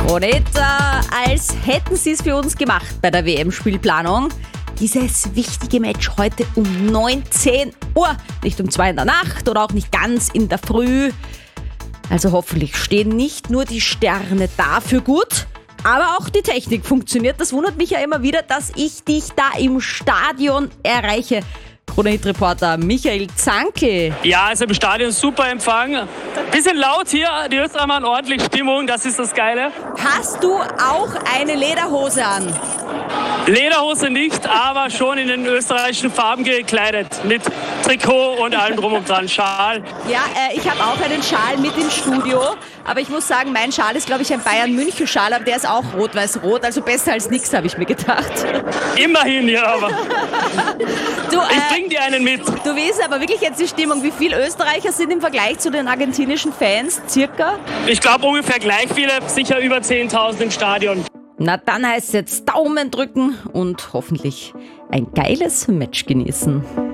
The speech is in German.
Und als hätten sie es für uns gemacht bei der WM-Spielplanung. Dieses wichtige Match heute um 19 Uhr, nicht um 2 in der Nacht oder auch nicht ganz in der Früh. Also hoffentlich stehen nicht nur die Sterne dafür gut, aber auch die Technik funktioniert. Das wundert mich ja immer wieder, dass ich dich da im Stadion erreiche. Krone-Hit-Reporter Michael Zankel. Ja, also im Stadion super Empfang. Bisschen laut hier, die Österreicher machen ordentlich Stimmung, das ist das Geile. Hast du auch eine Lederhose an? Lederhose nicht, aber schon in den österreichischen Farben gekleidet. Mit Trikot und allem drum und dran, Schal. Ja, ich habe auch einen Schal mit im Studio. Aber ich muss sagen, mein Schal ist, glaube ich, ein Bayern-München-Schal, aber der ist auch rot-weiß-rot. Also besser als nichts, habe ich mir gedacht. Immerhin, ja, aber ich bring dir einen mit. Du weißt aber wirklich jetzt die Stimmung. Wie viele Österreicher sind im Vergleich zu den argentinischen Fans circa? Ich glaube ungefähr gleich viele, sicher über 10.000 im Stadion. Na, dann heißt es jetzt Daumen drücken und hoffentlich ein geiles Match genießen.